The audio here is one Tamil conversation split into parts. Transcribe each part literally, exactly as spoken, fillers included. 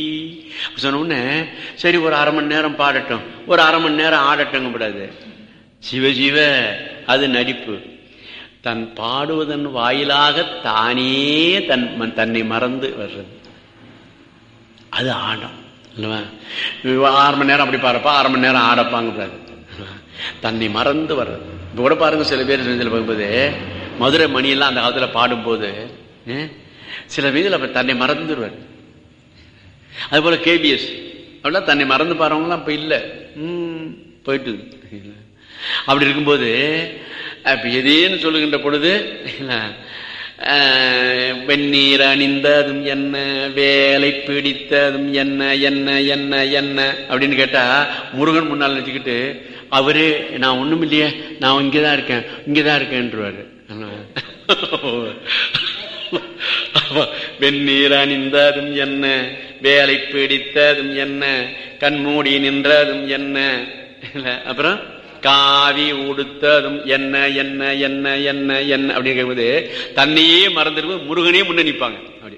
சொன்ன உடனே சரி ஒரு அரை மணி நேரம் பாடட்டும், ஒரு அரை மணி நேரம் ஆடட்டுங்க கூடாது. சிவஜீவ அது நடிப்பு. தன் பாடுவதன் வாயிலாக தானே தன் தன்னை மறந்து வர்றது அது ஆடம் இல்லவா? ஆறு மணி நேரம் அப்படி பாருப்பா, அரை மணி நேரம் ஆடப்பாங்க கூடாது. தன்னை மறந்து வர்றது. இப்ப கூட பாருங்க, சில பேர் சில போகும்போது மதுரை மணியெல்லாம் அந்த காலத்துல பாடும்போது சில வீதியில் அப்ப தன்னை மறந்துடுவார். அது போல கேபிஎஸ் அப்படிலாம் தன்னை மறந்து பாருவங்களாம் இப்ப இல்லை, உம் போயிட்டு. அப்படி இருக்கும்போது அப்ப எதேன்னு சொல்லுகின்ற பொழுது வெந்நீர் அணிந்ததும் என்ன, வேலை பிடித்ததும் என்ன என்ன என்ன என்ன அப்படின்னு கேட்டா முருகன் முன்னால் வச்சுக்கிட்டு அவரு நான் ஒண்ணும் இல்லையே, நான் இங்கதான் இருக்கேன் இங்கதான் இருக்கேன்றாரு. வெந்நீர் அணிந்ததும் என்ன, வேலை பிடித்ததும் என்ன, கண்மூடி நின்றதும் என்ன, அப்புறம் காவி உடுத்ததும் என்ன என்ன என்ன என்ன என்ன அப்படின்னு கேட்கும்போது தன்னையே மறந்துடும்போது முருகனே முன்ன நிற்பாங்க. அப்படி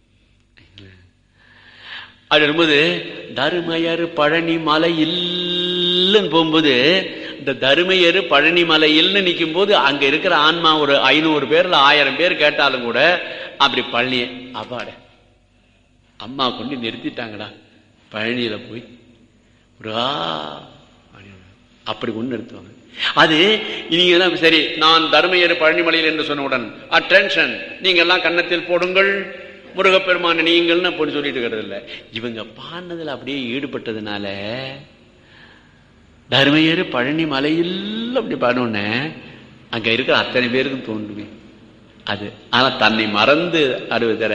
அப்படி இருக்கும்போது தருமையரு பழனி மலை இல்லைன்னு போகும்போது இந்த தருமையரு பழனி மலை இல்லைன்னு நிற்கும் போது அங்க இருக்கிற ஆன்மா ஒரு ஐநூறு பேர்ல ஆயிரம் பேர் கேட்டாலும் கூட அப்படி பழனிய அப்பாட அம்மா கொண்டு நிறுத்திட்டாங்கடா பழனியில போய் முருகா அப்படி கொண்டு நிறுத்துவாங்க. அது நீங்க எல்லாம் சரி நான் தருமையரு பழனிமலையில் என்று சொன்னவுடன் அட்டென்ஷன் நீங்க எல்லாம் கன்னத்தில் போடுங்கள் முருகப்பெருமான நீங்கள்னு அப்படி சொல்லிட்டு இருக்கிறது இல்லை. இவங்க பாடினதுல அப்படியே ஈடுபட்டதுனால தருமையரு பழனி மலையில் அப்படி பாடணுன்னு அங்க இருக்கிற அத்தனை பேருக்கும் தோன்றுமே அது. ஆனா தன்னை மறந்து அடுவதர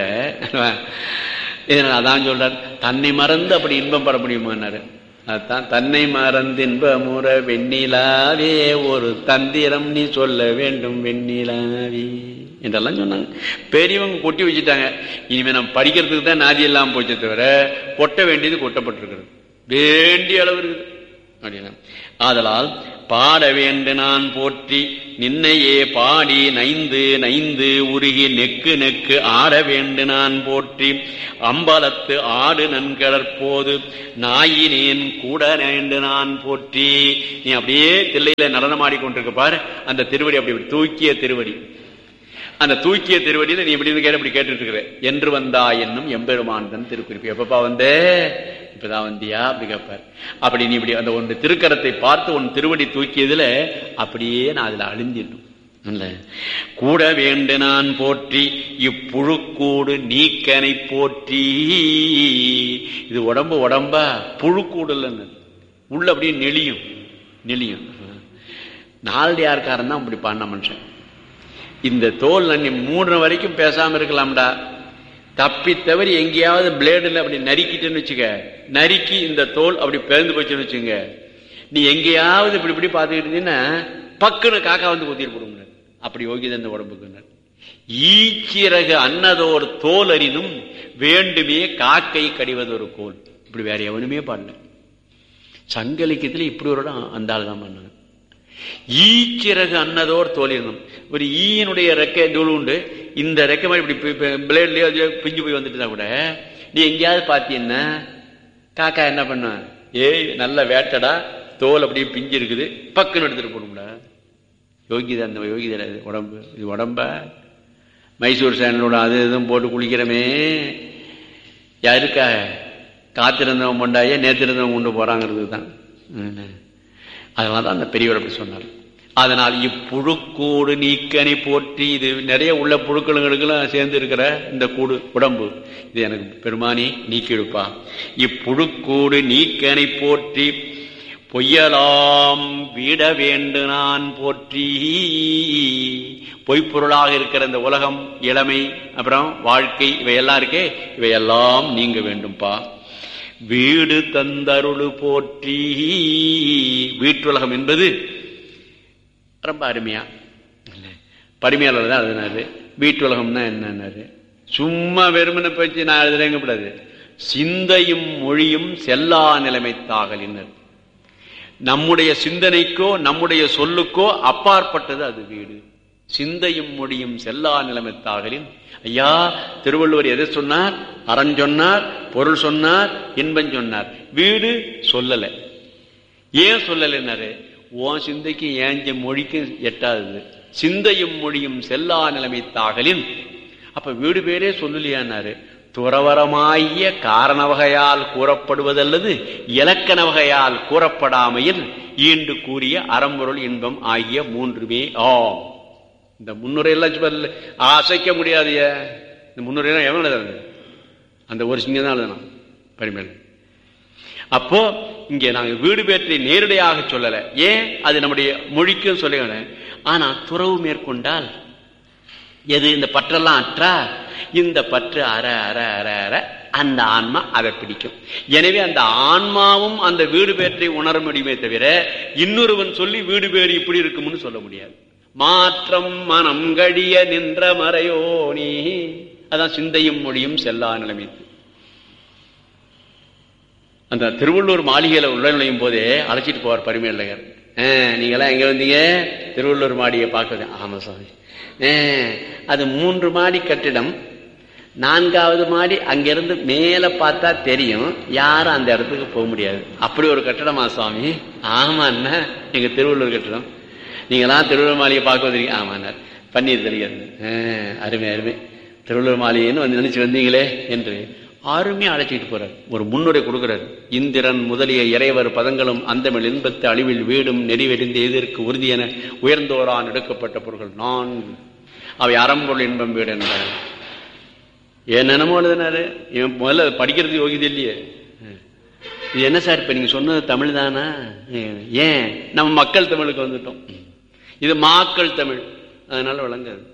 அதான் சொல்றாரு, தன்னை மறந்து அப்படி இன்பம் பட முடியுமான்னாரு. அதுதான் தன்னை மறந்து இன்பமுற வெண்ணிலாவே ஒரு தந்திரம் நீ சொல்ல வேண்டும் வெண்ணிலாவே என்றெல்லாம் சொன்னாங்க. பெரியவங்க கொட்டி வச்சுட்டாங்க. இனிமே நம்ம படிக்கிறதுக்கு தான் நாதி எல்லாம் போச்சு தவிர கொட்ட வேண்டியது கொட்டப்பட்டிருக்கிறது வேண்டிய அளவு இருக்குது அப்படின்னா. ஆதலால் பாட வேண்டு நான் போற்றி நின்னையே பாடி நைந்து நைந்து உருகி நெக்கு நெக்கு ஆட வேண்டு நான் போற்றி அம்பலத்து ஆடு நன்கடற்போது நாயினேன் கூட நேண்டு நான் போற்றி. நீ அப்படியே தில்லையில நடனமாடி கொண்டிருக்க பாரு, அந்த திருவடி அப்படி தூக்கிய திருவடி, அந்த தூக்கிய திருவடியில நீ இப்படி கேட்டு அப்படி கேட்டுட்டு இருக்கிற என்று வந்தா என்னும் எம்பெருமான் தன் திருக்குறிப்பு. எப்பப்பா வந்தே? இப்பதான் வந்தியா அப்படி கேட்பார். அப்படி நீ இப்படி அந்த ஒன்று திருக்கரத்தை பார்த்து உன் திருவடி தூக்கியதுல அப்படியே நான் அதுல அழிஞ்சிடணும். கூட வேண்டு நான் போற்றி இப்புழுக்கூடு நீக்கனை போற்றி. இது உடம்பு உடம்பா புழுக்கூடு இல்லைன்னு உள்ள அப்படியே நெளியும் நெளியும். நாலடியார்காரன் தான் அப்படி பாடின மனுஷன். இந்த தோல் நீ மூணு வரைக்கும் பேசாம இருக்கலாம்டா, தப்பி தவறி எங்கேயாவது பிளேடுல அப்படி நறுக்கிட்டுன்னு வச்சுக்க, நறுக்கி இந்த தோல் அப்படி பிறந்து போச்சுன்னு வச்சுங்க, நீ எங்கேயாவது இப்படி இப்படி பார்த்துக்கிட்டு இருந்தீங்கன்னா பக்குன்னு காக்கா வந்து குத்திட்டு போடுங்க. அப்படி யோகித இந்த உடம்புக்கு. ஈச்சிறகு அன்னதோர் தோல் அறினும் வேண்டுமே காக்கை கடிவதொரு கோல். இப்படி வேற எவனுமே பாடல. சங்கலிக்கத்துல இப்படி ஒரு இடம் அந்த ஆள் தான் பண்ணாங்க. ஈச்சிறகு அன்னதோர் தோலினும் ஒரு ஈயினுடைய ரெக்கை தூள் உண்டு, இந்த ரெக்கை மாதிரி இப்படி பிளேட்லயோ பிஞ்சு போய் வந்துட்டுதான் கூட நீ எங்கேயாவது பாத்தீங்கன்னா காக்கா என்ன பண்ண, ஏய் நல்ல வேட்டடா தோல் அப்படியே பிஞ்சு இருக்குது பக்குன்னு எடுத்துட்டு போடும்டா. யோகிதை அந்த யோகிதை உடம்பு. இது உடம்ப மைசூர் சேனலோட அது எதுவும் போட்டு குளிக்கிறமே யாருக்காக? காத்திருந்தவன் கொண்டாயே நேத்திருந்தவன் கொண்டு போறாங்கிறது தான். அதனாலதான் அந்த பெரியவர் அப்படி சொன்னார். அதனால் இப்புழுக்கூடு நீக்கனை போற்றி. இது நிறைய உள்ள புழுக்களுங்களுக்கெல்லாம் சேர்ந்து இருக்கிற இந்த கூடு உடம்பு, இது எனக்கு பெருமானி நீக்கிடுப்பா. இப்புழுக்கூடு நீக்கனை போற்றி பொய்யலாம் விட வேண்டு நான் போற்றி. பொய்ப்பொருளாக இருக்கிற இந்த உலகம், இளமை, அப்புறம் வாழ்க்கை, இவையெல்லாம் இருக்கே, இவையெல்லாம் நீங்க வேண்டும்பா. வீடு தந்தருளு போற்றி. வீட்டுலகம் என்பது ரொம்ப அருமையா பரிமையாளர் தான் எழுதினாரு. வீட்டுலகம்னா என்னன்னாரு, சும்மா வெறுமனை பற்றி நான் எழுதுறேங்க கூடாது. சிந்தையும் மொழியும் செல்லா நிலைமைத்தாகலினர். நம்முடைய சிந்தனைக்கோ நம்முடைய சொல்லுக்கோ அப்பாற்பட்டது அது வீடு. சிந்தையும் மொழியும் செல்லா நிலைமைத்தாகலின். ஐயா, திருவள்ளுவர் எதை சொன்னார்? அறம் சொன்னார், பொருள் சொன்னார், இன்பம் சொன்னார். வீடு சொல்லல. ஏன் சொல்லலைன்னாரு? உன் சிந்தைக்கு ஏஞ்ச மொழிக்கு எட்டாது. சிந்தையும் மொழியும் செல்லா நிலைமைத்தாகலின். அப்ப வீடு பேரே சொல்லலையானாரு. துறவரமாகிய காரண வகையால் கூறப்படுவதல்லது இலக்கண வகையால் கூறப்படாமையில் ஈண்டு கூறிய அறம்பொருள் இன்பம் ஆகிய மூன்றுமே ஆம். இந்த முன்னுரையெல்லாம் அசைக்க முடியாது. இந்த முன்னுரையெல்லாம் எவன் எழுதுறது? அந்த ஒரு சிங்கம் தான் எழுதணும் பரிமேல். அப்போ இங்கே நாங்கள் வீடு பேற்றை நேரடியாக சொல்லல. ஏன்? அது நம்முடைய மொழிக்கும் சொல்ல. ஆனா துறவு மேற்கொண்டால் எது? இந்த பற்றெல்லாம் அற்றா, இந்த பற்று அற அற அற அற அந்த ஆன்மா அதை பிடிக்கும். எனவே அந்த ஆன்மாவும் அந்த வீடு பேற்றை உணர முடியுமே தவிர இன்னொருவன் சொல்லி வீடு பேறு இப்படி இருக்கும்னு சொல்ல முடியாது. மாற்றம் மனம் கடிய நின்ற மறையோனி. அதான் சிந்தையும் மொழியும் செல்லா நிலைமை. அந்த திருவள்ளூர் மாளிகையில உள்ள நுழையும் போதே அழைச்சிட்டு போவார் பரிமேலழகர். நீங்களாம் எங்க வந்தீங்க? திருவள்ளூர் மாடியை பார்க்க. ஆமா சாமி. அது மூன்று மாடி கட்டிடம். நான்காவது மாடி அங்கிருந்து மேல பார்த்தா தெரியும். யாரும் அந்த இடத்துக்கு போக முடியாது. அப்படி ஒரு கட்டிடமா சுவாமி? ஆமா அண்ணா, எங்க திருவள்ளூர் கட்டிடம். நீங்களாம் திருவள்ளூர் மாளிகை பார்க்க வந்தீங்க? ஆமாண்ணார். பன்னீர் தெளிக்கிறது. அருமை அருமை. திருவள்ளூர் மாளிகைன்னு வந்து நினைச்சு வந்தீங்களே என்று அருமையா அழைச்சிட்டு போறாரு. ஒரு முன்னுரை கொடுக்கிறார். இந்திரன் முதலிய இறைவர் பதங்களும் அந்தமிழ் இன்பத்து அழிவில் வீடும் நெறிவெறிந்து எதிர்க்கு உறுதி என உயர்ந்தோரான் எடுக்கப்பட்ட பொருள்கள் நான்கு. அவை அறம்பொருள் இன்பம் வீடு என்றார். என்னென்னமோ எழுதினாரு. இவன் முதல்ல படிக்கிறது யோகியது இல்லையே. இது என்ன சார் இப்ப நீங்க சொன்னது தமிழ் தானா? ஏன் நம்ம மக்கள் தமிழுக்கு வந்துட்டோம். இது மாக்கள் தமிழ், அதனால விளங்காது.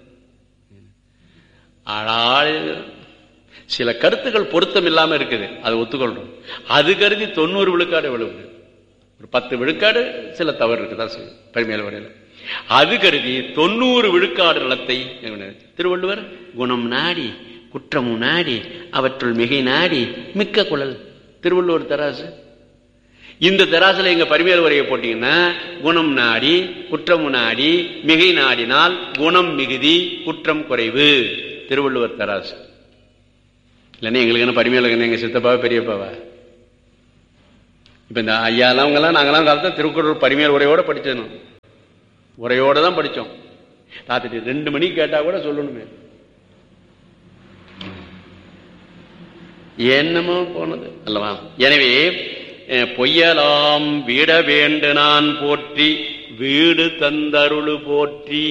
ஆளாள் சில கருத்துக்கள் பொருத்தம் இல்லாம இருக்குது, அதை ஒத்துக்கொள்றோம். அது கருதி தொண்ணூறு விழுக்காடு விழுவுது. ஒரு பத்து விழுக்காடு சில தவறு இருக்குதான் செய்யும் பரிமேல வரையில. அது கருதி தொண்ணூறு விழுக்காடு நலத்தை திருவள்ளுவர் குணம் நாடி குற்றமும் நாடி அவற்றுள் மிகை நாடி மிக்க குழல். திருவள்ளுவர் தராசு. இந்த தராசுல எங்க பரிமேல் உரையை போட்டீங்கன்னா குணம் நாடி குற்றமும் நாடி மிகை நாடினால் குணம் மிகுதி குற்றம் குறைவு. திருவள்ளுவர் தராசு. இல்லைன்னா எங்களுக்கு என்ன பரிமையில எங்க சித்தப்பாவா பெரியப்பாவா? இப்ப இந்த ஐயாலாம் அவங்கெல்லாம் நாங்கெல்லாம் காலத்துல திருக்குறள் பரிமையல் உரையோட படிச்சோம். உரையோட தான் படிச்சோம். ராத்திரி ரெண்டு மணிக்கு கேட்டா கூட சொல்லணுமே. என்னமோ போனது அல்லவா? எனவே பொய்யலாம் வீட வேண்டு நான் போற்றி வீடு தந்தருளு போற்றி.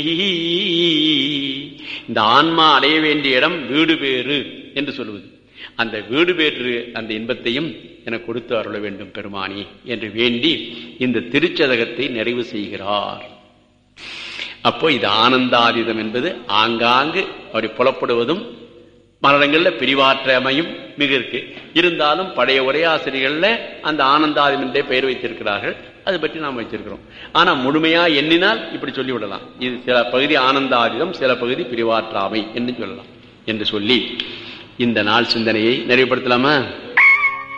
இந்த ஆன்மா அடைய வேண்டிய இடம் வீடு பேறு என்று சொல்லுவது. அந்த வீடு பேற்று அந்த இன்பத்தையும் எனக்கு கொடுத்து அருள வேண்டும் பெருமானி என்று வேண்டி இந்த திருச்சதகத்தை நிறைவு செய்கிறார். அப்போ இது ஆனந்தாதீதம் என்பது ஆங்காங்கு அப்படி புலப்படுவதும் மரணங்கள்ல பிரிவாற்றமையும் மிக இருக்கு. இருந்தாலும் பழைய உரையாசிரியர்கள்ல அந்த ஆனந்தாதீதம் என்றே பெயர் வைத்திருக்கிறார்கள். அது பற்றி நாம் வச்சிருக்கிறோம். ஆனா முழுமையா எண்ணினால் இப்படி சொல்லிவிடலாம். இது சில பகுதி ஆனந்தாதீதம், சில பகுதி பிரிவாற்றாமை என்று சொல்லலாம் என்று சொல்லி இந்த நாள் சிந்தனையை நிறைவுபடுத்தலாமா?